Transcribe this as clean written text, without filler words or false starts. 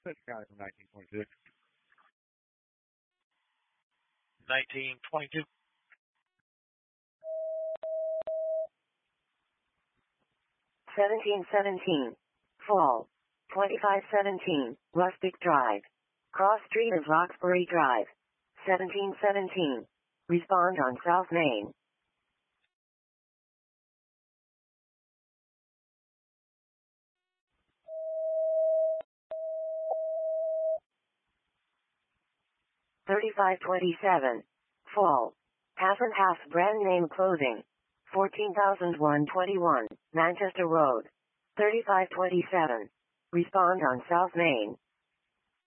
County from 1922. 1922. 1717. Fall. 2517. Rustic Drive. Cross Street of Roxbury Drive. 1717. Respond on South Main. 3527. Fall. Half and Half brand name clothing. 14,121. Manchester Road. 3527. Respond on South Main.